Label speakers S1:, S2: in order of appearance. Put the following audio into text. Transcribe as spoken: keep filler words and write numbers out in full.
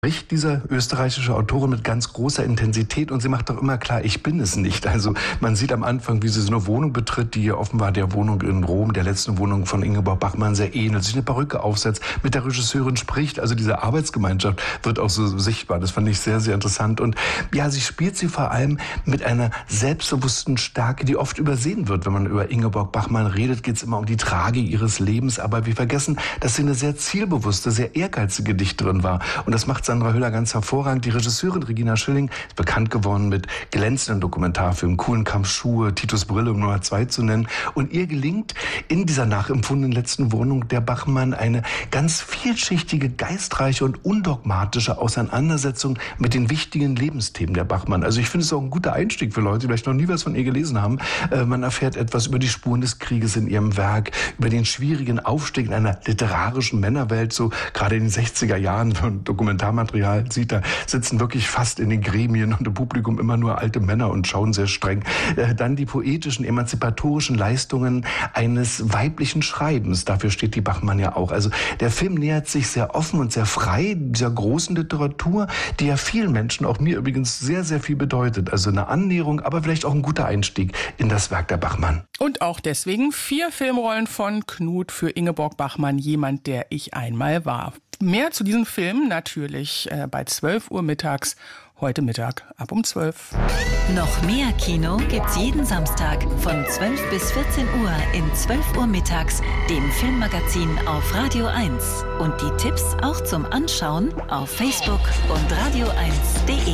S1: Spricht diese österreichische Autorin mit ganz großer Intensität und sie macht doch immer klar, ich bin es nicht. Also man sieht am Anfang, wie sie so eine Wohnung betritt, die offenbar der Wohnung in Rom, der letzten Wohnung von Ingeborg Bachmann sehr ähnelt, sich eine Perücke aufsetzt, mit der Regisseurin spricht. Also diese Arbeitsgemeinschaft wird auch so sichtbar. Das fand ich sehr, sehr interessant. Und ja, sie spielt sie vor allem mit einer selbstbewussten Stärke, die oft übersehen wird. Wenn man über Ingeborg Bachmann redet, geht es immer um die Tragik ihres Lebens. Aber wir vergessen, dass sie eine sehr zielbewusste, sehr ehrgeizige Dichterin war. Und das macht Sandra Hüller ganz hervorragend. Die Regisseurin Regina Schilling ist bekannt geworden mit glänzenden Dokumentarfilmen, Kuhlenkampf Schuhe, Titus Brille, um Nummer zwei zu nennen. Und ihr gelingt in dieser nachempfundenen letzten Wohnung der Bachmann eine ganz vielschichtige, geistreiche und undogmatische Auseinandersetzung mit den wichtigen Lebensthemen der Bachmann. Also ich finde es auch ein guter Einstieg für Leute, die vielleicht noch nie was von ihr gelesen haben. Äh, man erfährt etwas über die Spuren des Krieges in ihrem Werk, über den schwierigen Aufstieg in einer literarischen Männerwelt, so gerade in den sechziger Jahren von Dokumentarmaterial sieht, da sitzen wirklich fast in den Gremien und im Publikum immer nur alte Männer und schauen sehr streng. Äh, dann die poetischen, emanzipatorischen Leistungen eines weiblichen Schreibens. Dafür steht die Bachmann ja auch. Also der Film nähert sich sehr offen und sehr frei dieser großen Literatur, die ja vielen Menschen, auch mir übrigens, sehr, sehr viel bedeutet. Also eine Annäherung, aber vielleicht auch ein guter Einstieg in das Werk der Bachmann.
S2: Und auch deswegen vier Filmrollen von Knut für Ingeborg Bachmann, jemand, der ich einmal war. Mehr zu diesem Film natürlich äh, bei zwölf Uhr mittags, heute Mittag ab um zwölf.
S3: Noch mehr Kino gibt's jeden Samstag von zwölf bis vierzehn Uhr in zwölf Uhr mittags, dem Filmmagazin auf Radio eins. Und die Tipps auch zum Anschauen auf Facebook und radio eins punkt de.